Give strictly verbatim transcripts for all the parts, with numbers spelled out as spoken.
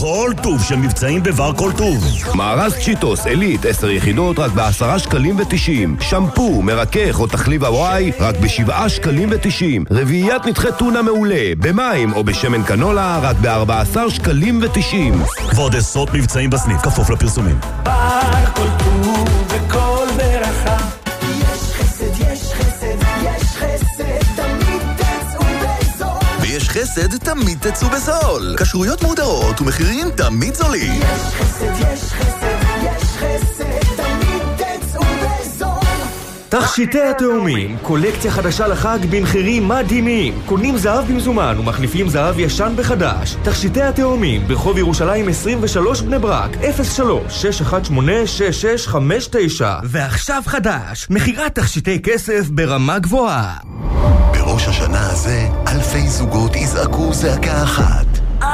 כל טוב שמבצעים בבר כל טוב. מארז צ'יטוס אליט עשר יחידות רק בעשרה שקלים ותשעים. שמפו, מרכך או תחליב הוואי רק בשבעה שקלים ותשעים. רביעיית נתחי טונה מעולה במים או בשמן קנולה רק בארבע עשרה שקלים ותשעים. ועוד עשרות מבצעים בסניף כפוף לפרסומים. בר כל טוב וכל ברכה. יש חסד, יש חסד, יש חסד, תמיד תצאו בזול. ויש חסד, תמיד תצאו בזול. כשרויות מודרות ומחירים תמיד זולים. יש חסד, יש חסד, יש חסד, תמיד תצאו בזול. תכשיטי התאומים, קולקציה חדשה לחג במחירים מדהימים. קונים זהב במזומן ומחליפים זהב ישן בחדש. תכשיטי התאומים ברחוב ירושלים עשרים ושלוש בני ברק, אפס שלוש שש אחת שמונה שש שש חמש תשע. ועכשיו חדש, מחירת תכשיטי כסף ברמה גבוהה. בראש השנה הזה אלפי זוגות יזעקו זעקה אחת.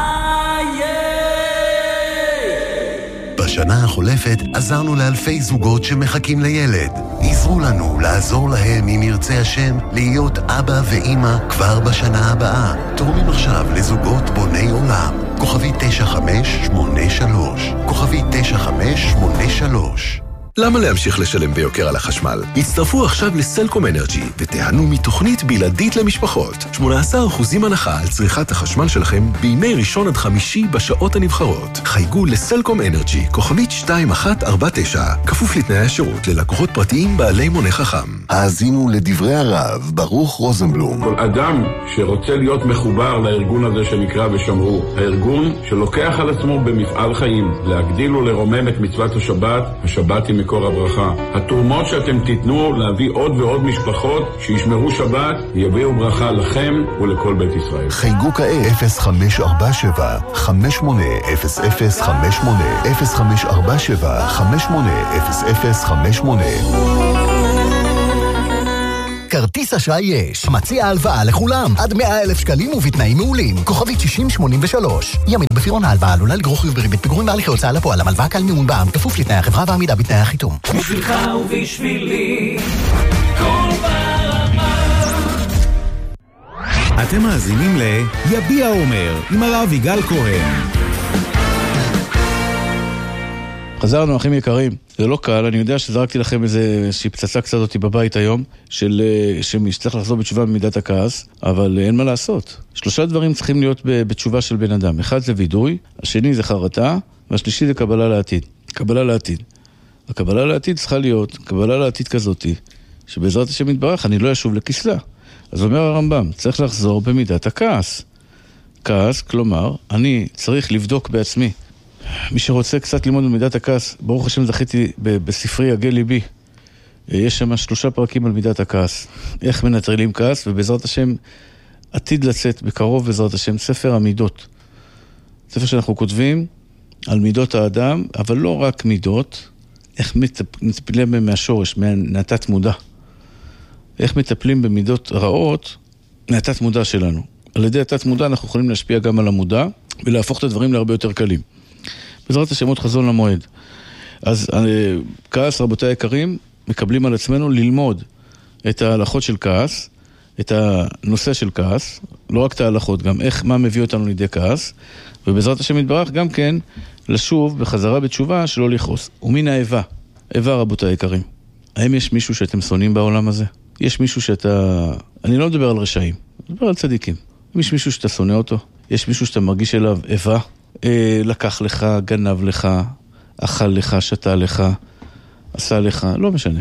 בשנה החולפת עזרנו לאלפי זוגות שמחכים לילד. עזרו לנו לעזור להם, אם ירצה השם, להיות אבא ואמא כבר בשנה הבאה. תורמים עכשיו לזוגות בוני עולם. כוכבי תשע חמש שמונה שלוש. כוכבי תשע חמש שמונה שלוש. למה להמשיך לשלם ביוקר על החשמל? הצטרפו עכשיו לסלקום אנרג'י ותיהנו מתוכנית בלעדית למשפחות. שמונה עשר אחוזים הנחה על צריכת החשמל שלכם בימי ראשון עד חמישי בשעות הנבחרות. חייגו לסלקום אנרג'י, כוכבית שתיים אחת ארבע תשע, כפוף לתנאי השירות ללקוחות פרטיים בעלי מונה חכם. האזינו לדברי הרב ברוך רוזנבלום. כל אדם שרוצה להיות מחובר לארגון הזה שנקרא ושמרו, הארגון שלוקח על עצמו במפעל חיים להגדיל ולרומם את מצוות השבת, השבת היא מקור הברכה. התרומות שאתם תיתנו להביא עוד ועוד משפחות שישמרו שבת יביאו ברכה לכם ולכל בית ישראל. חייגו כעת אפס חמש ארבע שבע חמש שמונה אפס אפס חמש שמונה אפס חמש ארבע שבע חמש שמונה אפס אפס חמש שמונה. כרטיס אשראי יש. מציע הלוואה לכולם. עד מאה אלף שקלים ובתנאים מעולים. כוכבית שישים שמונים ושלוש. ימין בפירעון ההלוואה עלולה לגרור חיוב בריבית פיגורים בהליכי הוצאה לפועל. המלוואה קל מימון בע"מ. כפוף לתנאי החברה ועמידה בתנאי החיתום. בשבילך ובשבילי כל ברמה. אתם מאזינים ליביע אומר עם הרב יגאל כהן. חזרנו, אחים יקרים. זה לא קל, אני יודע שזרקתי לכם איזושהי פצצה קצת אותי בבית היום, של שצריך לחזור בתשובה במידת הכעס, אבל אין מה לעשות. שלושה דברים צריכים להיות בתשובה של בן אדם. אחד זה וידוי, השני זה חרטה, והשלישי זה קבלה לעתיד. קבלה לעתיד. הקבלה לעתיד צריכה להיות, קבלה לעתיד כזאתי, שבעזרת השם יתברך אני לא אשוב לכסלה. אז אומר הרמב"ם, צריך לחזור במידת הכעס. כעס, כלומר, אני צריך לבדוק בעצמי. מי שרוצה קצת ללמוד במידת הכעס, ברוך השם זכיתי בספרי עגל ליבי. יש שם שלושה פרקים על מידת הכעס. איך מנטרלים כעס, ובעזרת השם עתיד לצאת בקרוב בעזרת השם ספר המידות. ספר שאנחנו כותבים על מידות האדם, אבל לא רק מידות, איך מטפלים בהם מהשורש, מהתת מודע. איך מטפלים במידות רעות מהתת מודע שלנו. על ידי התת מודע אנחנו יכולים להשפיע גם על המודע, ולהפוך את הדברים להרבה יותר קלים. בעזרת השם עוד חזון למועד. אז כעס, רבותי היקרים, מקבלים על עצמנו ללמוד את ההלכות של כעס, את הנושא של כעס, לא רק את ההלכות, גם איך, מה מביא אותנו לידי כעס, ובעזרת השם יתברך גם כן לשוב בחזרה בתשובה שלא לכעוס. ומן האיבה, איבה רבותי היקרים, האם יש מישהו שאתם שונאים בעולם הזה? יש מישהו שאתה, אני לא מדבר על רשעים, אני מדבר על צדיקים. יש מישהו שאתה שונא אותו? יש מישהו שאתה מרגיש אליו איבה? אה, לקח לך, גנב לך, אכל לך, שתה לך, עשה לך, לא משנה.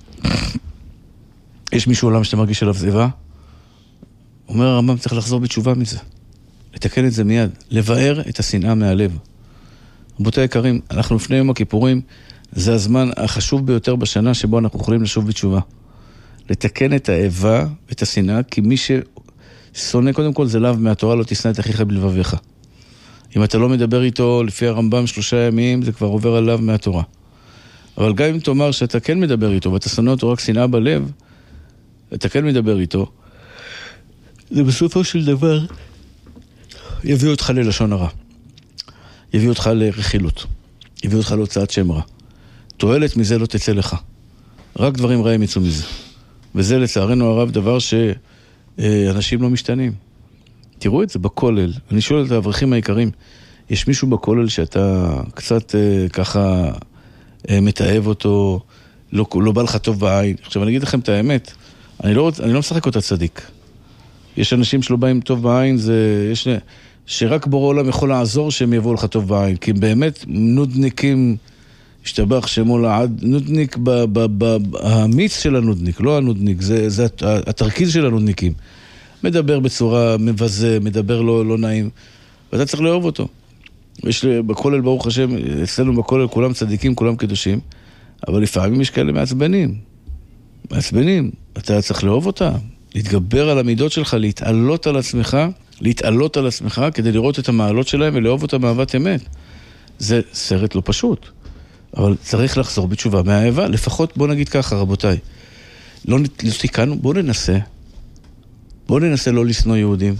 יש מישהו עולם שאתה מרגיש אליו איבה? אומר הרמב"ם, צריך לחזור בתשובה מזה. לתקן את זה מיד, לבאר את השנאה מהלב. רבותי היקרים, אנחנו לפני יום הכיפורים, זה הזמן החשוב ביותר בשנה שבו אנחנו יכולים לשוב בתשובה. לתקן את האיבה, את השנאה, כי מי ששונא קודם כל זה לאו מהתורה, לא תשנא את אחיך בלבביך. אם אתה לא מדבר איתו לפי הרמב"ם שלושה ימים, זה כבר עובר עליו מהתורה. אבל גם אם תאמר שאתה כן מדבר איתו, ואתה שונא אותו רק שנאה בלב, אתה כן מדבר איתו, זה בסופו של דבר יביא אותך ללשון הרע. יביא אותך לרכילות. יביא אותך להוצאת שם רע. תועלת מזה לא תצא לך. רק דברים רעים יצאו מזה. וזה לצערנו הרב דבר שאנשים לא משתנים. תראו את זה בכולל. אני שואל את האברכים העיקרים, יש מישהו בכולל שאתה קצת אה, ככה אה, מתאהב אותו, לא, לא בא לך טוב בעין. עכשיו אני אגיד לכם את האמת, אני לא, אני לא משחק אותה צדיק. יש אנשים שלא באים טוב בעין, זה, יש, שרק בורא עולם יכול לעזור שהם יבואו לך טוב בעין, כי באמת נודניקים, השתבח שמו לעד, נודניק, ב, ב, ב, ב, המיץ של הנודניק, לא הנודניק, זה, זה התרכיז של הנודניקים. מדבר בצורה מבזה, מדבר לא, לא נעים, ואתה צריך לאהוב אותו. יש בכולל, ברוך השם, אצלנו בכולל כולם צדיקים, כולם קדושים, אבל לפעמים יש כאלה מעצבנים. מעצבנים, אתה צריך לאהוב אותה, להתגבר על המידות שלך, להתעלות על עצמך, להתעלות על עצמך כדי לראות את המעלות שלהם ולאהוב אותה מאהבת אמת. זה סרט לא פשוט, אבל צריך לחזור בתשובה מהאהבה. לפחות בוא נגיד ככה, רבותיי, לא תיקנו, בוא ננסה, בוא ננסה לא לשנוא יהודים,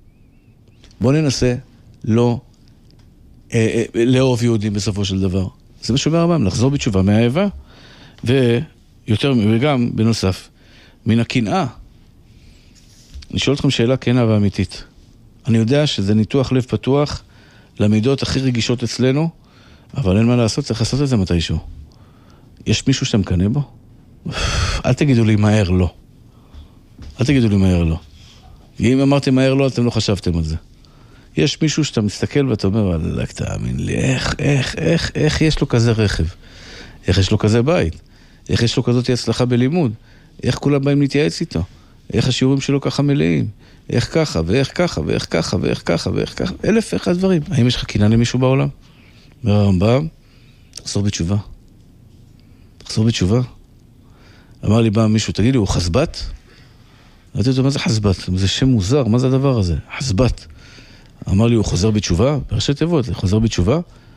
בוא ננסה לא אה, אה, לאהוב יהודים בסופו של דבר. זה מה שאומר הרמב"ם, לחזור בתשובה מהאהבה, ויותר, וגם בנוסף, מן הקנאה. אני שואל אתכם שאלה כנה ואמיתית. אני יודע שזה ניתוח לב פתוח למידות הכי רגישות אצלנו, אבל אין מה לעשות, צריך לעשות את זה מתישהו. יש מישהו שאתה מקנא בו? אל תגידו לי מהר לא. אל תגידו לי מהר לא. אם אמרתם מהר לא, אתם לא חשבתם על זה. יש מישהו שאתה מסתכל ואתה אומר, אלא תאמין לי, איך, איך, איך, איך יש לו כזה רכב? איך יש לו כזה בית? איך יש לו כזאת הצלחה בלימוד? איך כולם באים להתייעץ איתו? איך השיעורים שלו ככה מלאים? איך ככה, ואיך ככה, ואיך ככה, ואיך ככה, ואיך ככה? אלף ואחד דברים. האם יש לך קנאה למישהו בעולם? ברמב"ם, תחזור בתשובה. תחזור בתשובה. אמר לי בא מישהו, תגיד לי, הוא חסבת? אמרתי אותו, מה זה חסבת? זה שם מוזר, מה זה הדבר הזה? חסבת. אמר לי, הוא חוזר בתשובה? בראשי תיבות, חוזר בתשובה?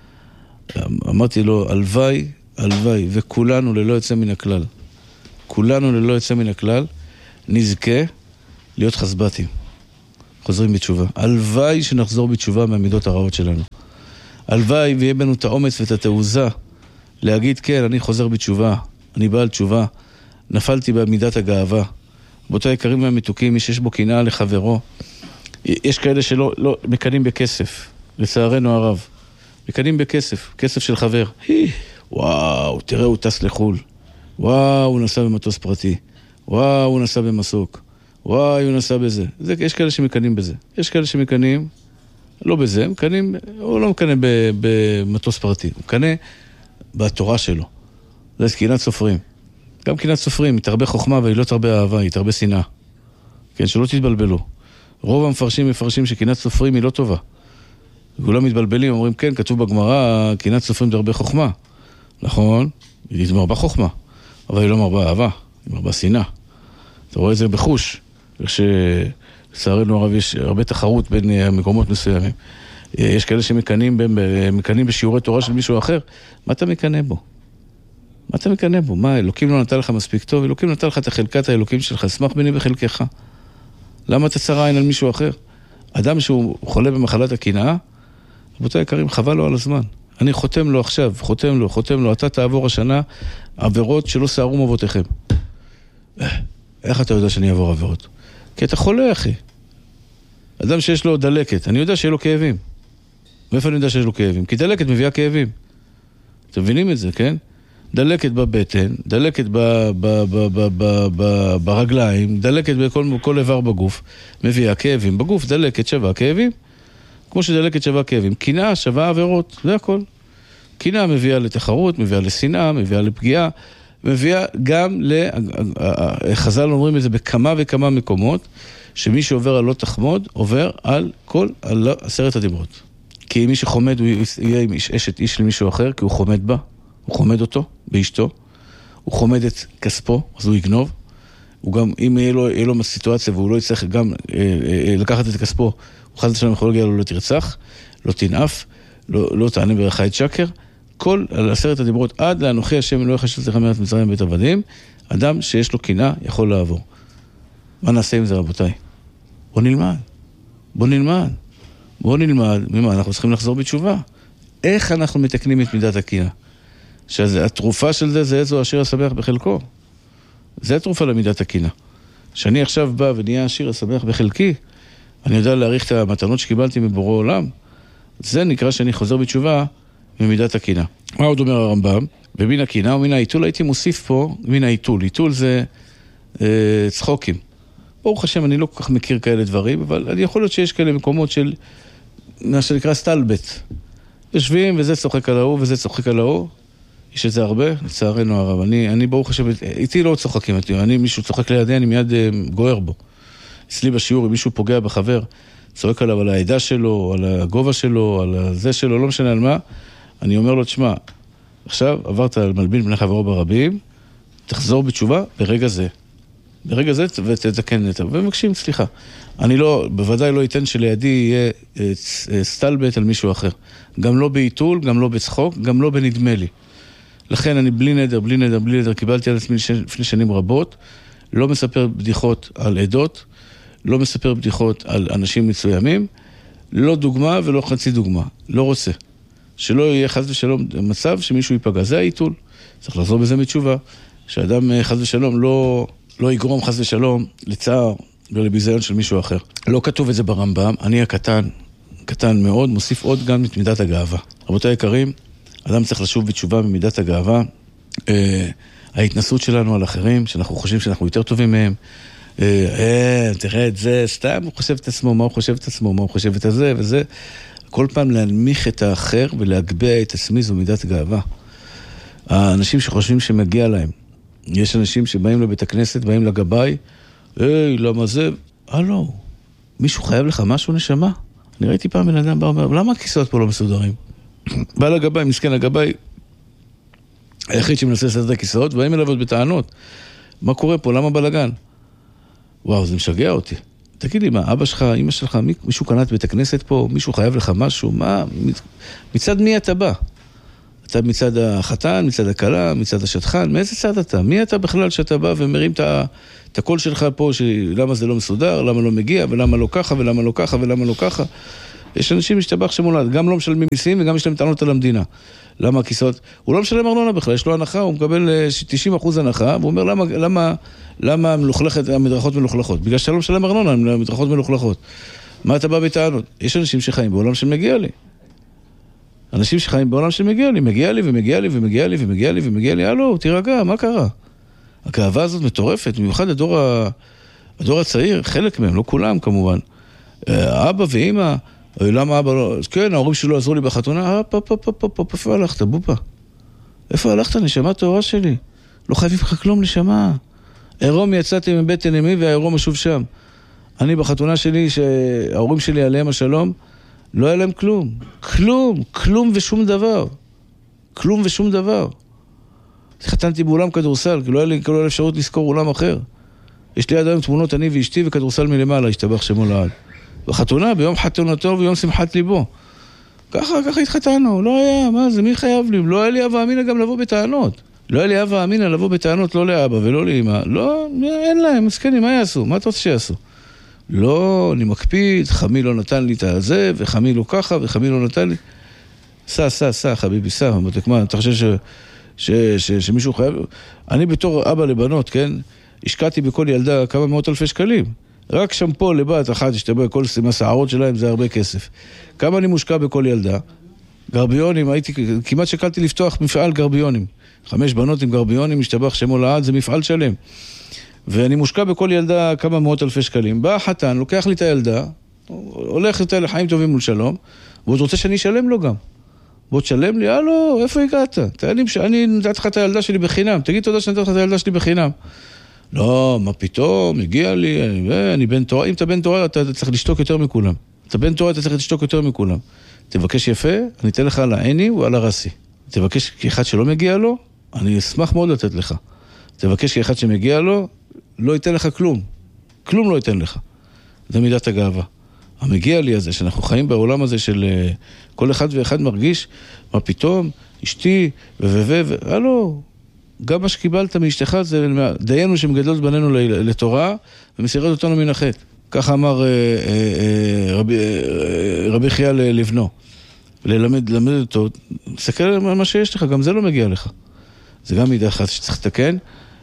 אמרתי לו, הלוואי, הלוואי, וכולנו ללא יוצא מן הכלל. כולנו ללא יוצא מן הכלל, נזכה להיות חסבתים. חוזרים בתשובה. הלוואי שנחזור בתשובה מהמידות הרעות שלנו. הלוואי ויהיה בנו את האומץ ואת התעוזה להגיד, כן, אני חוזר בתשובה, אני בעל תשובה, נפלתי במידת הגאווה. באותו יקרים והמתוקים, מי שיש בו קנאה לחברו, יש כאלה שלא לא, מקנים בכסף, לצערנו הרב. מקנים בכסף, כסף של חבר. הי, וואו, תראה, הוא טס לחול. וואו, הוא נסע במטוס פרטי. וואו, הוא נסע במסוק. וואו, הוא נסע בזה. זה, יש כאלה שמקנים בזה. יש כאלה שמקנים, לא בזה, מקנים, הוא לא מקנה במטוס פרטי. הוא מקנה בתורה שלו. זה קנאת סופרים. גם קנאת סופרים, היא תרבה חוכמה והיא לא תרבה אהבה, היא תרבה שנאה. כן, שלא תתבלבלו. רוב המפרשים מפרשים שקנאת סופרים היא לא טובה. כולם מתבלבלים, אומרים, כן, כתוב בגמרא, קנאת סופרים תרבה חוכמה. נכון, היא מרבה חוכמה, אבל היא לא מרבה אהבה, היא מרבה שנאה. אתה רואה את זה בחוש, לצערנו הרב יש הרבה תחרות בין מקומות מסוימים. יש כאלה שמקנים מקנים בשיעורי תורה של מישהו אחר. מה אתה מקנה בו? מה אתה מקנה בו? מה, אלוקים לא נתן לך מספיק טוב? אלוקים נתן לך את החלקת האלוקים שלך, שמח בני בחלקך. למה אתה צרה עין על מישהו אחר? אדם שהוא חולה במחלת הקנאה, רבותיי יקרים, חבל לו על הזמן. אני חותם לו עכשיו, חותם לו, חותם לו, אתה תעבור השנה עבירות שלא שערו מאבותיכם. איך אתה יודע שאני אעבור עבירות? כי אתה חולה, אחי. אדם שיש לו דלקת, אני יודע שיהיה לו כאבים. מאיפה אני יודע שיש לו כאבים? כי דלקת מביאה כאבים. אתם מבינים את זה, כן? דלקת בבטן, דלקת ב, ב, ב, ב, ב, ב, ברגליים, דלקת בכל כל איבר בגוף, מביאה כאבים. בגוף דלקת שווה כאבים. כמו שדלקת שווה כאבים. קנאה שווה עבירות, זה הכל. קנאה מביאה לתחרות, מביאה לשנאה, מביאה לפגיעה, מביאה גם ל... חז"ל אומרים את זה בכמה וכמה מקומות, שמי שעובר על לא תחמוד, עובר על כל על עשרת הדיברות. כי מי שחומד הוא יהיה עם איש, אשת איש למישהו אחר, כי הוא חומד בה, הוא חומד אותו, באשתו, הוא חומד את כספו, אז הוא יגנוב. הוא גם, אם יהיה לו, יהיה לו סיטואציה והוא לא יצטרך גם אה, אה, לקחת את כספו, הוא חז לשם יכול להגיע לו, לא תרצח, לא תנאף, לא, לא תענה ברכה את שקר. כל על עשרת הדיברות, עד לאנוכי השם לא יחשב לך מעט מצרים בית עבדים, אדם שיש לו קנאה יכול לעבור. מה נעשה עם זה, רבותיי? בוא נלמד. בוא נלמד. בוא נלמד ממה אנחנו צריכים לחזור בתשובה. איך אנחנו מתקנים את מידת הקנאה? שהתרופה של זה זה איזו עשיר השמח בחלקו. זה התרופה למידת הקנאה. שאני עכשיו בא ונהיה עשיר השמח בחלקי, אני יודע להעריך את המתנות שקיבלתי מבורא עולם, זה נקרא שאני חוזר בתשובה ממידת הקינה. מה עוד אומר הרמב"ם? ומן הקינה ומן העיתול הייתי מוסיף פה, מן העיתול. עיתול זה אה, צחוקים. ברוך השם, אני לא כל כך מכיר כאלה דברים, אבל אני יכול להיות שיש כאלה מקומות של מה שנקרא סטלבט. יושבים וזה צוחק על ההוא וזה צוחק על ההוא. יש את זה הרבה, לצערנו הרב. אני, אני ברוך השם, איתי לא צוחקים אותי. אני, מישהו צוחק לידי, אני מיד אה, גוער בו. אצלי בשיעור, אם מישהו פוגע בחבר, צועק עליו על העדה שלו, על הגובה שלו, על זה שלו, לא משנה על מה, אני אומר לו, תשמע, עכשיו עברת על מלבין בני חברו ברבים, תחזור בתשובה ברגע זה. ברגע זה ותתקן את זה. ומבקשים, סליחה. אני לא, בוודאי לא ייתן שלידי יהיה סטלבט על מישהו אחר. גם לא בעיתול, גם לא בצחוק, גם לא בנדמה לי. לכן אני בלי נדר, בלי נדר, בלי נדר, קיבלתי על עצמי לפני שנים רבות, לא מספר בדיחות על עדות, לא מספר בדיחות על אנשים מצוימים, לא דוגמה ולא חצי דוגמה. לא רוצה. שלא יהיה חס ושלום מצב שמישהו ייפגע. זה העיתול. צריך לחזור בזה מתשובה. שאדם חס ושלום לא, לא יגרום חס ושלום לצער ולביזיון של מישהו אחר. לא כתוב את זה ברמב"ם. אני הקטן, קטן מאוד, מוסיף עוד גם את מידת הגאווה. רבותיי יקרים, אדם צריך לשוב בתשובה ממידת הגאווה. אה, ההתנסות שלנו על אחרים, שאנחנו חושבים שאנחנו יותר טובים מהם, אה, תראה את זה, סתם הוא חושב את עצמו, מה הוא חושב את עצמו, מה הוא חושב את הזה וזה. כל פעם להנמיך את האחר ולהגביה את עצמי זו מידת גאווה. האנשים שחושבים שמגיע להם, יש אנשים שבאים לבית הכנסת, באים לגביי, היי, למה זה? הלו, מישהו חייב לך משהו נשמה? אני ראיתי פעם בן אדם בא אומר, למה הכיסאות פה לא מסודרים? בא לגביי, מסכן לגביי, היחיד שמנסה לסדר את הכיסאות, באים אליו בטענות. מה קורה פה? למה בלגן? וואו, זה משגע אותי. תגיד לי, מה, אבא שלך, אמא שלך, מישהו קנת בית הכנסת פה, מישהו חייב לך משהו, מה, מצד מי אתה בא? אתה מצד החתן, מצד הכלה, מצד השטחן, מאיזה צד אתה? מי אתה בכלל שאתה בא ומרים את הקול שלך פה, למה זה לא מסודר, למה לא מגיע, ולמה לא ככה, ולמה לא ככה, ולמה לא ככה? יש אנשים משתבח שמולד, גם לא משלמים מיסים וגם יש להם טענות על המדינה. למה הכיסאות? הוא לא משלם ארנונה בכלל, יש לו הנחה, הוא מקבל תשעים אחוז הנחה, והוא אומר, למה, למה, למה מלוכלכת, המדרכות מלוכלכות? בגלל שאתה לא משלם ארנונה, המדרכות מלוכלכות. מה אתה בא בטענות? יש אנשים שחיים בעולם שמגיע לי. אנשים שחיים בעולם שמגיע לי, מגיע לי ומגיע לי ומגיע לי ומגיע לי ומגיע לי, הלו, תירגע, מה קרה? הגאווה הזאת מטורפת, במיוחד הדור, ה... הדור הצעיר, חלק מהם, לא כולם כמובן. אבא ואמא, למה אבא לא... כן, ההורים שלו עזרו לי בחתונה, פה, פה, פה, פה, פה, איפה הלכת, בופה? איפה הלכת, נשמה תאורה שלי? לא חייבים לך כלום, נשמה. עירום יצאתי מבית אמי והעירום משוב שם. אני בחתונה שלי, שההורים שלי עליהם השלום, לא היה להם כלום. כלום, כלום ושום דבר. כלום ושום דבר. חתנתי באולם כדורסל, כי לא היה לי כל אפשרות לזכור אולם אחר. יש לי עד היום תמונות אני ואשתי וכדורסל מלמעלה, השתבח שמו לעד. בחתונה, ביום חתונתו ויום שמחת ליבו. ככה, ככה התחתנו, לא היה, מה זה, מי חייב לי? לא היה לי אבא אמינה גם לבוא בטענות. לא היה לי אבא אמינה לבוא בטענות, לא לאבא ולא לאמא. לא, אין להם, מסכנים, מה יעשו? מה אתה רוצה שיעשו? לא, אני מקפיד, חמי לא נתן לי את הזה, וחמי לא ככה, וחמי לא נתן לי. סע, סע, סע, חביבי, סע, מה, אתה חושב ש, ש, ש, שמישהו חייב... אני בתור אבא לבנות, כן, השקעתי בכל ילדה כמה מאות אלפי שקלים. רק שמפו לבת אחת, שתבוא כל הסערות שלהם, זה הרבה כסף. כמה אני מושקע בכל ילדה? גרביונים, הייתי, כמעט שקלתי לפתוח מפעל גרביונים. חמש בנות עם גרביונים, משתבח שמו לעד, זה מפעל שלם. ואני מושקע בכל ילדה כמה מאות אלפי שקלים. בא החתן, לוקח לי את הילדה, הולך איתה לחיים טובים מול שלום, ועוד רוצה שאני אשלם לו גם. בוא תשלם לי, הלו, איפה הגעת? אני נתת לך את הילדה שלי בחינם, תגיד תודה שנתת לך את הילדה שלי בחינם. לא, מה פתאום, הגיע לי, אני, אני בן תורה, אם אתה בן תורה אתה צריך לשתוק יותר מכולם. אתה בן תורה אתה צריך לשתוק יותר מכולם. תבקש יפה, אני אתן לך על העיני ועל הרסי. תבקש כאחד שלא מגיע לו, אני אשמח מאוד לתת לך. תבקש כאחד שמגיע לו, לא ייתן לך כלום. כלום לא ייתן לך. זה מידת הגאווה. המגיע לי הזה, שאנחנו חיים בעולם הזה של כל אחד ואחד מרגיש, מה פתאום, אשתי, ו ו ו ו הלו, גם מה שקיבלת מאשתך זה דיינו שמגדלות בנינו לתורה, ומסירת אותנו מן החטא. ככה אמר רבי, רבי חיה לבנו. ללמד, ללמד אותו, תסתכל על מה שיש לך, גם זה לא מגיע לך. זה גם מידה אחת שצריך לתקן,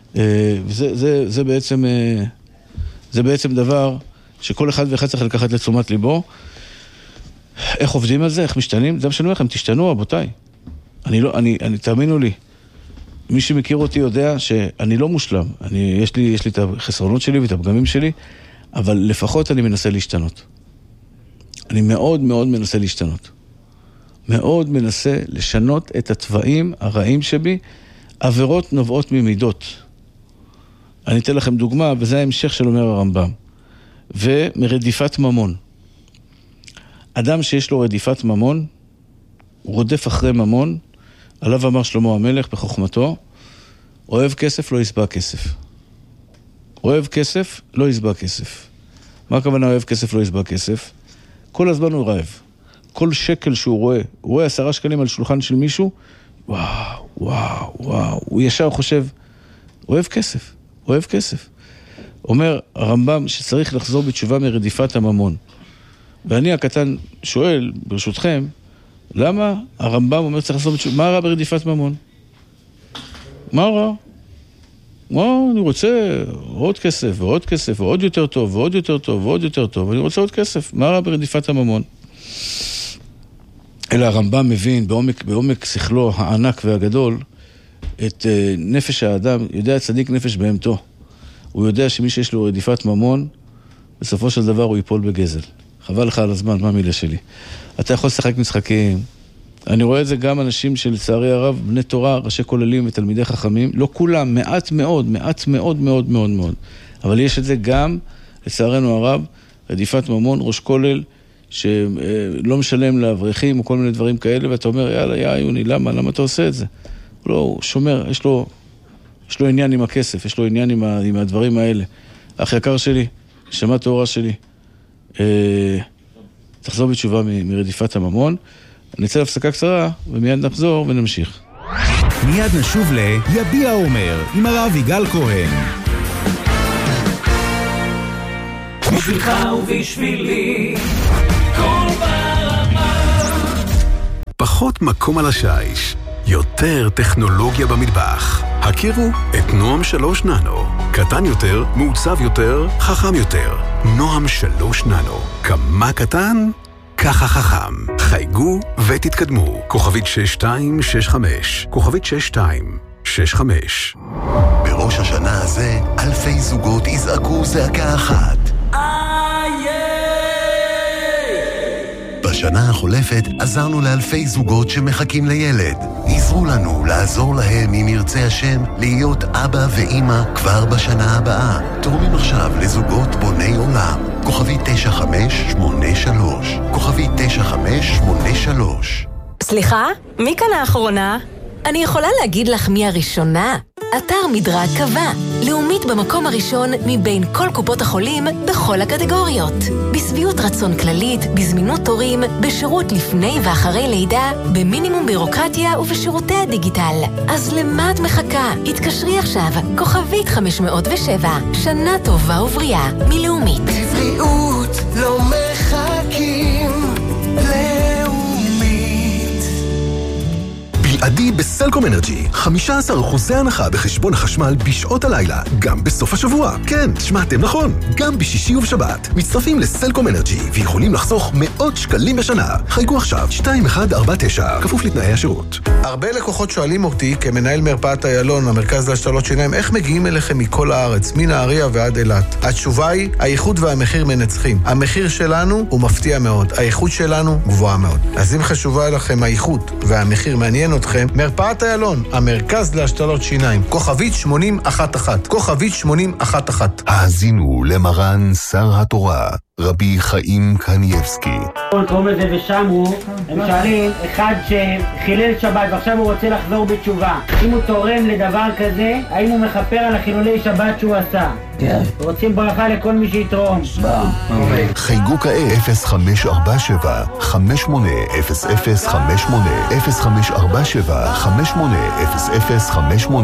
וזה זה, זה בעצם, זה בעצם דבר שכל אחד ואחד צריך לקחת לתשומת ליבו. איך עובדים על זה, איך משתנים? זה משנה לכם, תשתנו, רבותיי. אני לא, אני, אני, תאמינו לי, מי שמכיר אותי יודע שאני לא מושלם. אני, יש לי, יש לי את החסרונות שלי ואת הפגמים שלי, אבל לפחות אני מנסה להשתנות. אני מאוד מאוד מנסה להשתנות. מאוד מנסה לשנות את הטבעים הרעים שבי. עבירות נובעות ממידות. אני אתן לכם דוגמה, וזה ההמשך של אומר הרמב"ם. ומרדיפת ממון. אדם שיש לו רדיפת ממון, הוא רודף אחרי ממון, עליו אמר שלמה המלך בחוכמתו, אוהב כסף לא יסבע כסף. אוהב כסף לא יסבע כסף. מה הכוונה אוהב כסף לא יסבע כסף? כל הזמן הוא רעב. כל שקל שהוא רואה, הוא רואה עשרה שקלים על שולחן של מישהו, וואו, וואו, וואו, הוא ישר חושב, אוהב כסף, אוהב כסף. אומר הרמב"ם שצריך לחזור בתשובה מרדיפת הממון. ואני הקטן שואל, ברשותכם, למה הרמב"ם אומר צריך לחזור בתשובה, מה רע ברדיפת ממון? מה רע? מה, אני רוצה עוד כסף, ועוד כסף, ועוד יותר טוב, ועוד יותר טוב, ועוד יותר טוב, אני רוצה עוד כסף. מה רע ברדיפת הממון? אלא הרמב"ם מבין בעומק, בעומק שכלו הענק והגדול את uh, נפש האדם, יודע צדיק נפש בהמתו. הוא יודע שמי שיש לו רדיפת ממון, בסופו של דבר הוא ייפול בגזל. חבל לך על הזמן, מה מילה שלי? אתה יכול לשחק משחקים. אני רואה את זה גם אנשים שלצערי הרב, בני תורה, ראשי כוללים ותלמידי חכמים, לא כולם, מעט מאוד, מעט מאוד מאוד מאוד מאוד. אבל יש את זה גם, לצערנו הרב, רדיפת ממון, ראש כולל, שלא משלם לאברכים או כל מיני דברים כאלה, ואתה אומר, יאללה, יא יוני, למה? למה אתה עושה את זה? הוא לא, הוא שומר, יש לו, יש לו עניין עם הכסף, יש לו עניין עם, ה, עם הדברים האלה. אח יקר שלי, שמע תורה שלי, אה, תחזור בתשובה מ, מרדיפת הממון. נצא להפסקה קצרה, ומיד נחזור ונמשיך. מיד נשוב ליביע אומר, עם הרב יגאל כהן. בשבילך ובשבילי כל ברמה. פחות מקום על השיש, יותר טכנולוגיה במטבח. הכירו את נועם שלוש ננו. קטן יותר, מעוצב יותר, חכם יותר. נועם שלוש ננו. כמה קטן? ככה חכם. חייגו ותתקדמו. כוכבית שש שתיים שש חמש. כוכבית שש שתיים שש חמש. בראש השנה הזה, אלפי זוגות יזעקו זעקה אחת. בשנה החולפת עזרנו לאלפי זוגות שמחכים לילד. עזרו לנו לעזור להם אם ירצה השם להיות אבא ואמא כבר בשנה הבאה. תורמים עכשיו לזוגות בוני עולם. כוכבי תשע חמש שמונה שלוש. כוכבי תשע חמש שמונה שלוש. סליחה? מי כאן האחרונה? אני יכולה להגיד לך מי הראשונה? אתר מדרג קבע, לאומית במקום הראשון מבין כל קופות החולים בכל הקטגוריות. בסביעות רצון כללית, בזמינות תורים, בשירות לפני ואחרי לידה, במינימום בירוקרטיה ובשירותי הדיגיטל. אז למה את מחכה? התקשרי עכשיו, כוכבית חמש מאות ושבע, שנה טובה ובריאה, מלאומית. בבריאות לא מחכים בלעדי בסלקום אנרג'י, חמישה עשר אחוזי הנחה בחשבון החשמל בשעות הלילה, גם בסוף השבוע. כן, שמעתם נכון, גם בשישי ובשבת. מצטרפים לסלקום אנרג'י ויכולים לחסוך מאות שקלים בשנה. חייגו עכשיו, שתיים אחת ארבע תשע, כפוף לתנאי השירות. הרבה לקוחות שואלים אותי, כמנהל מרפאת איילון, המרכז להשתלות שיניים, איך מגיעים אליכם מכל הארץ, מנהריה ועד אילת? התשובה היא, האיכות והמחיר מנצחים. המחיר שלנו הוא מפתיע מאוד, האיכות שלנו גבוהה מאוד. אז אם חשובה לכם האיכות והמחיר מעניין אתכם, מרפאת איילון, המרכז להשתלות שיניים, כוכבית שמונים אחת אחת, כוכבית שמונים אחת אחת. האזינו למרן שר התורה, רבי חיים קניאבסקי. קוראים לזה ושמרו, הם שואלים, אחד שחילל שבת ועכשיו הוא רוצה לחזור בתשובה, אם הוא תורם לדבר כזה, האם הוא מכפר על החילולי שבת שהוא עשה? כן. רוצים ברכה לכל מי שיתרום. חייגו כעת אפס חמש ארבע שבע חמש שמונה אפס אפס חמש שמונה אפס חמש ארבע שבע חמש שמונה אפס אפס חמש שמונה.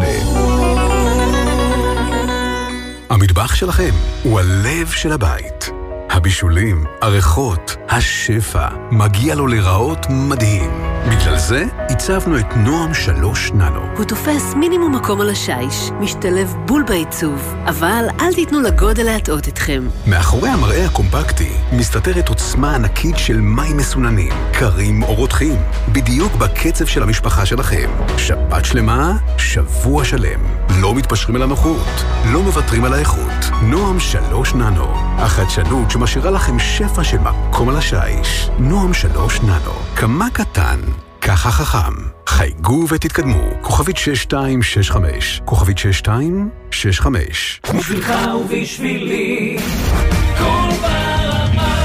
המטבח שלכם הוא הלב של הבית. הבישולים, הריחות, השפע, מגיע לו לראות מדהים. בגלל זה הצבנו את נועם שלוש ננו. הוא תופס מינימום מקום על השיש, משתלב בול בעיצוב, אבל אל תיתנו לגודל להטעות אתכם. מאחורי המראה הקומפקטי מסתתרת עוצמה ענקית של מים מסוננים, קרים או רותחים, בדיוק בקצב של המשפחה שלכם. שבת שלמה, שבוע שלם. לא מתפשרים על הנוחות, לא מוותרים על האיכות. נועם שלוש ננו, החדשנות שמשאירה לכם שפע של מקום על השיש. נועם שלוש ננו, כמה קטן, ככה חכם. חייגו ותתקדמו. כוכבית שש שתיים שש חמש. כוכבית שש שתיים שש חמש. בשבילך ובשבילי כל ברמה.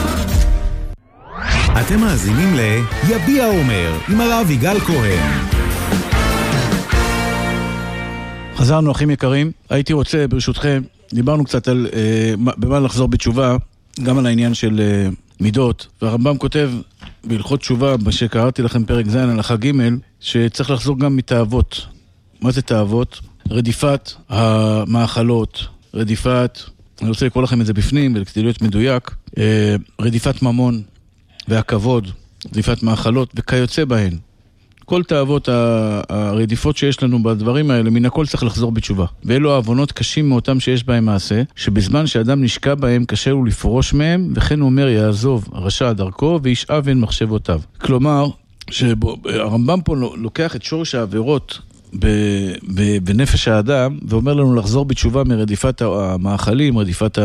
אתם מאזינים ל יביע אומר עם הרב יגאל כהן. חזרנו אחים יקרים. הייתי רוצה ברשותכם, דיברנו קצת על אה, במה לחזור בתשובה, גם על העניין של אה, מידות, והרמב"ם כותב בהלכות תשובה, שקראתי לכם פרק ז' הלכה ג', שצריך לחזור גם מתאוות. מה זה תאוות? רדיפת המאכלות, רדיפת, אני רוצה לקרוא לכם את זה בפנים, וכדי להיות מדויק, רדיפת ממון והכבוד, רדיפת מאכלות וכיוצא בהן. כל תאוות הרדיפות שיש לנו בדברים האלה, מן הכל צריך לחזור בתשובה. ואלו העוונות קשים מאותם שיש בהם מעשה, שבזמן שאדם נשקע בהם קשה לו לפרוש מהם, וכן הוא אומר יעזוב רשע דרכו וישאב אין מחשבותיו. כלומר, שהרמב"ם פה לוקח את שורש העבירות בנפש האדם, ואומר לנו לחזור בתשובה מרדיפת המאכלים, רדיפת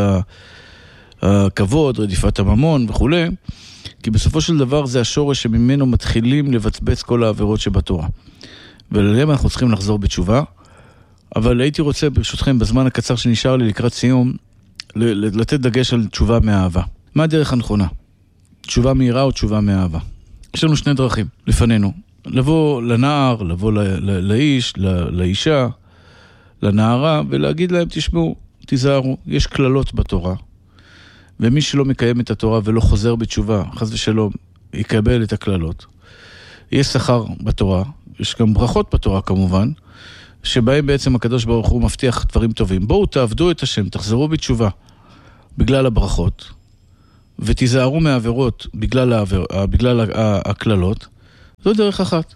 הכבוד, רדיפת הממון וכו'. כי בסופו של דבר זה השורש שממנו מתחילים לבצבץ כל העבירות שבתורה. ולהם אנחנו צריכים לחזור בתשובה. אבל הייתי רוצה ברשותכם בזמן הקצר שנשאר לי לקראת סיום, לתת דגש על תשובה מאהבה. מה הדרך הנכונה? תשובה מהירה או תשובה מאהבה? יש לנו שני דרכים לפנינו. לבוא לנער, לבוא לאיש, לאישה, לנערה, ולהגיד להם תשמעו, תיזהרו, יש כללות בתורה. ומי שלא מקיים את התורה ולא חוזר בתשובה, חס ושלום, יקבל את הכללות. יש שכר בתורה, יש גם ברכות בתורה כמובן, שבהם בעצם הקדוש ברוך הוא מבטיח דברים טובים. בואו תעבדו את השם, תחזרו בתשובה בגלל הברכות, ותיזהרו מהעבירות בגלל, העבר, בגלל הכללות. זו דרך אחת.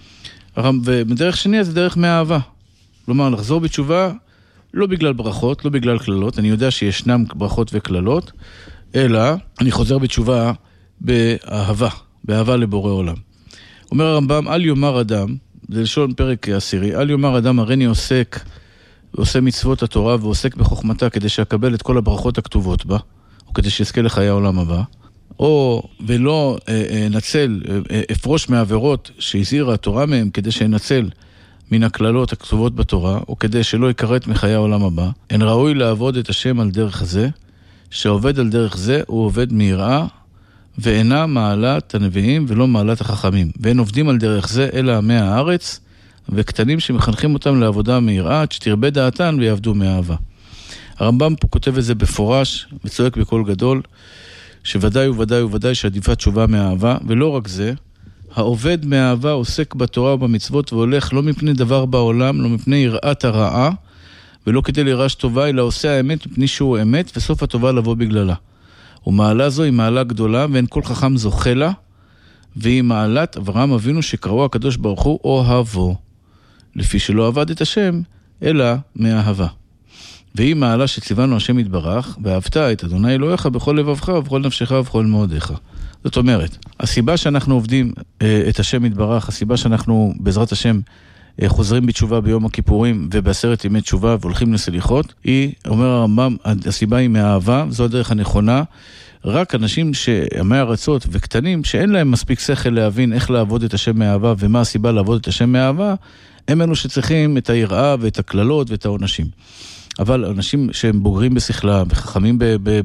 ובדרך שנייה זה דרך מאהבה. כלומר, לחזור בתשובה לא בגלל ברכות, לא בגלל כללות, אני יודע שישנם ברכות וכללות, אלא אני חוזר בתשובה באהבה, באהבה לבורא עולם. אומר הרמב"ם, אל יאמר אדם, זה לשון פרק עשירי, אל יאמר אדם הריני עוסק, עושה מצוות התורה ועוסק בחוכמתה כדי שיקבל את כל הברכות הכתובות בה, או כדי שיזכה לחיי העולם הבא, או ולא אה, אה, נצל, אה, אפרוש מהעבירות שהזהירה התורה מהם כדי שנצל מן הכללות הכתובות בתורה, או כדי שלא יקראת מחיי העולם הבא. אין ראוי לעבוד את השם על דרך זה, שעובד על דרך זה הוא עובד מיראה, ואינה מעלת הנביאים ולא מעלת החכמים. ואין עובדים על דרך זה אלא עמי הארץ, וקטנים שמחנכים אותם לעבודה מיראה, עד שתרבה דעתן ויעבדו מאהבה. הרמב"ם פה כותב את זה בפורש, וצועק בקול גדול, שוודאי וודאי וודאי שעדיפת תשובה מאהבה, ולא רק זה, העובד מאהבה עוסק בתורה ובמצוות והולך לא מפני דבר בעולם, לא מפני יראת הרעה, ולא כדי לירש טובה, אלא עושה האמת מפני שהוא אמת, וסוף הטובה לבוא בגללה. ומעלה זו היא מעלה גדולה, ואין כל חכם זוכה לה, והיא מעלת אברהם אבינו שקראו הקדוש ברוך הוא אוהבו, לפי שלא עבד את השם, אלא מאהבה. והיא מעלה שציוונו השם יתברך, ואהבת את אדוני אלוהיך בכל לבבך ובכל נפשך ובכל מאודיך. זאת אומרת, הסיבה שאנחנו עובדים אה, את השם יתברך, הסיבה שאנחנו בעזרת השם אה, חוזרים בתשובה ביום הכיפורים ובעשרת ימי תשובה והולכים לסליחות, היא, אומר הרמב"ם, הסיבה היא מאהבה, זו הדרך הנכונה. רק אנשים שעמי ארצות וקטנים, שאין להם מספיק שכל להבין איך לעבוד את השם מאהבה ומה הסיבה לעבוד את השם מאהבה, הם אלו שצריכים את היראה ואת הכללות ואת העונשים. אבל אנשים שהם בוגרים בשכלה וחכמים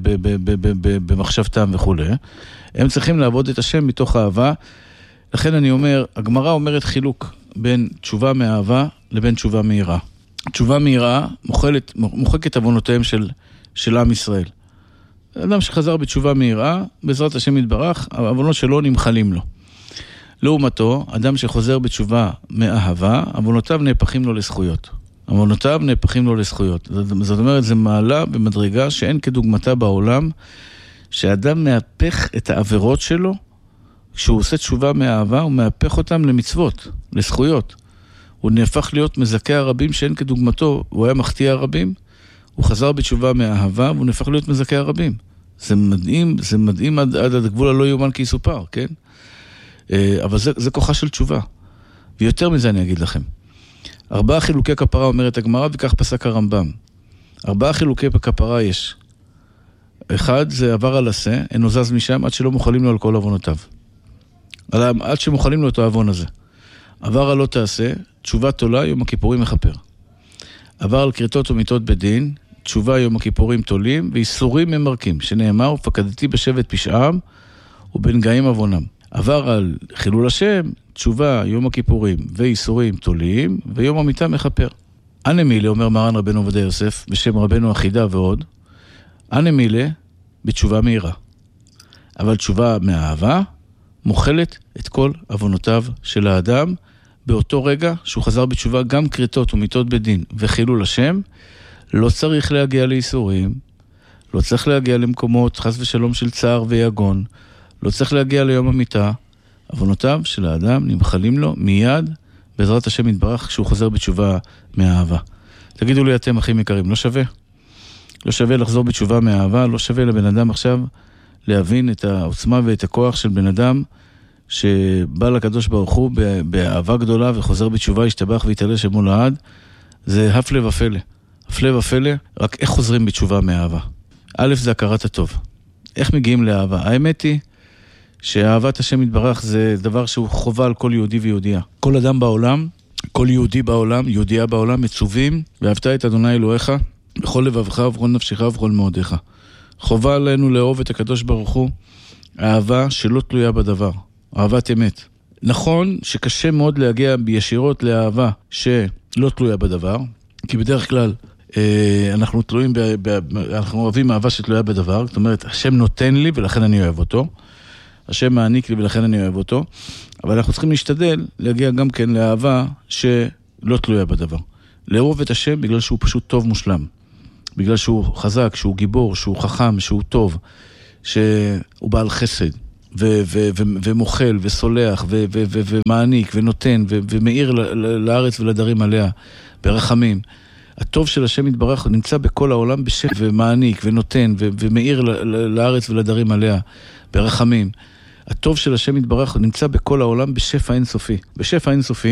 במחשבתם וכו', הם צריכים לעבוד את השם מתוך אהבה. לכן אני אומר, הגמרא אומרת חילוק בין תשובה מאהבה לבין תשובה מהירה. תשובה מהירה מוחלת, מוחקת עוונותיהם של, של עם ישראל. אדם שחזר בתשובה מהירה, בעזרת השם יתברך, העוונות שלו נמחלים לו. לעומתו, אדם שחוזר בתשובה מאהבה, עוונותיו נהפכים לו לזכויות. עוונותיו נהפכים לו לזכויות. זאת אומרת, זה מעלה במדרגה שאין כדוגמתה בעולם, שאדם מהפך את העבירות שלו כשהוא עושה תשובה מאהבה, הוא מהפך אותם למצוות, לזכויות. הוא נהפך להיות מזכה הרבים שאין כדוגמתו, הוא היה מחטיא הרבים, הוא חזר בתשובה מאהבה, והוא נהפך להיות מזכה הרבים. זה מדהים, זה מדהים עד, עד הגבול הלא יאומן כי יסופר, כן? אבל זה, זה כוחה של תשובה. ויותר מזה אני אגיד לכם. ארבעה חילוקי כפרה אומרת הגמרא, וכך פסק הרמב"ם. ארבעה חילוקי כפרה יש. אחד זה עבר על עשה, אינו זז משם עד שלא מוכלים לו על כל עוונותיו. עד שמוכלים לו את העוון הזה. עבר על לא תעשה, תשובה תולה, יום הכיפורים מחפר. עבר על קריטות ומיתות בדין, תשובה יום הכיפורים תולים, ואיסורים ממרקים, שנאמר, ופקדתי בשבט פשעם, ובנגעים עוונם. עבר על חילול השם, תשובה יום הכיפורים, ואיסורים תולים, ויום המיתה מחפר. אנה מילה, אומר מרן רבנו עובדיה יוסף, בשם רבנו אחידה ועוד, אנה מילה, בתשובה מהירה. אבל תשובה מאהבה, מוכלת את כל עוונותיו של האדם, באותו רגע שהוא חזר בתשובה גם קריטות ומיתות בדין וחילול השם, לא צריך להגיע לאיסורים, לא צריך להגיע למקומות חס ושלום של צער ויגון, לא צריך להגיע ליום המיתה, עוונותיו של האדם נמחלים לו מיד בעזרת השם יתברך כשהוא חוזר בתשובה מאהבה. תגידו לי אתם אחים יקרים, לא שווה? לא שווה לחזור בתשובה מאהבה, לא שווה לבן אדם עכשיו להבין את העוצמה ואת הכוח של בן אדם שבא לקדוש ברוך הוא באהבה גדולה וחוזר בתשובה, ישתבח ויתעלה שמו לעד. זה הפלא ופלא. הפלא ופלא, רק איך חוזרים בתשובה מאהבה? א', זה הכרת הטוב. איך מגיעים לאהבה? האמת היא שאהבת השם יתברך זה דבר שהוא חובה על כל יהודי ויהודיה. כל אדם בעולם, כל יהודי בעולם, יהודיה בעולם, מצווים, ואהבת את אדוני אלוהיך בכל לבבך ובכל נפשך ובכל מאודיך. חובה עלינו לאהוב את הקדוש ברוך הוא, אהבה שלא תלויה בדבר, אהבת אמת. נכון שקשה מאוד להגיע בישירות לאהבה שלא תלויה בדבר, כי בדרך כלל אנחנו תלויים, ב, ב, אנחנו אוהבים אהבה שתלויה בדבר, זאת אומרת, השם נותן לי ולכן אני אוהב אותו, השם מעניק לי ולכן אני אוהב אותו, אבל אנחנו צריכים להשתדל להגיע גם כן לאהבה שלא תלויה בדבר. לאהוב את השם בגלל שהוא פשוט טוב מושלם, בגלל שהוא חזק, שהוא גיבור, שהוא חכם, שהוא טוב, שהוא בעל חסד, ו- ו- ו- ומוחל, וסולח, ו- ו- ו- ומעניק, ונותן, ו- ומאיר לארץ ולדרים עליה, ברחמים. הטוב של השם יתברך נמצא בכל העולם בשם, ומעניק, ונותן, ו- ומאיר לארץ ולדרים עליה, ברחמים. הטוב של השם יתברך נמצא בכל העולם בשפע אינסופי. בשפע אינסופי,